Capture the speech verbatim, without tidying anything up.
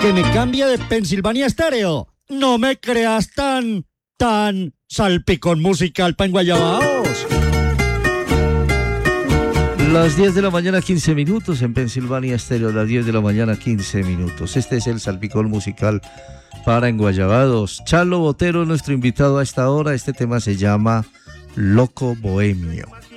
Que me cambie de Pensilvania Estéreo. No me creas tan, tan salpicón musical pa' en Guayabaos. Las diez de la mañana, quince minutos en Pensilvania Estéreo, las diez de la mañana, quince minutos. Este es el salpicón musical para Enguayabados. Chalo Botero, nuestro invitado a esta hora. Este tema se llama Loco Bohemio.